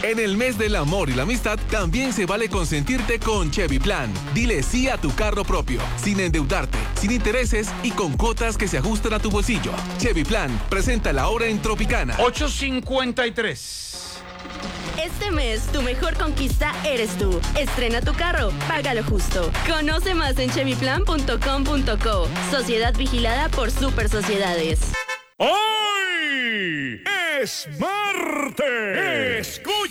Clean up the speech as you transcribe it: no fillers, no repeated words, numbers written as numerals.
En el mes del amor y la amistad, también se vale consentirte con Chevy Plan. Dile sí a tu carro propio, sin endeudarte, sin intereses y con cuotas que se ajustan a tu bolsillo. Chevy Plan, presenta la hora en Tropicana. 8:53. Este mes, tu mejor conquista eres tú. Estrena tu carro, págalo justo. Conoce más en chevyplan.com.co. Sociedad vigilada por Super Sociedades. ¡Hoy es martes! ¡Escucha!